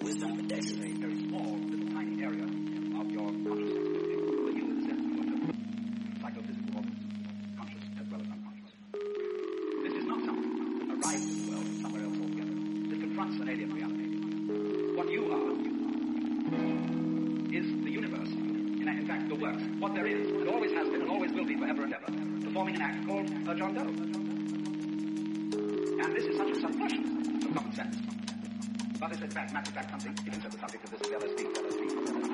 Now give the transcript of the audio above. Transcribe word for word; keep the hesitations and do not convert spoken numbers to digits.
wisdom and destiny. A very small, little tiny area of your consciousness, the you in the sense of your psychophysical organs, conscious as well as unconscious. This is not something that arrives in the world somewhere else altogether. It confronts an alien reality. What you are is the universe. In, in fact, the works. What there is, and always has been, and always will be forever and ever, performing an act called a John Doe. And this is such a subversion of common sense. But it's in fact, matter of fact, something, if it's the subject of this L S D, L S D, L S D.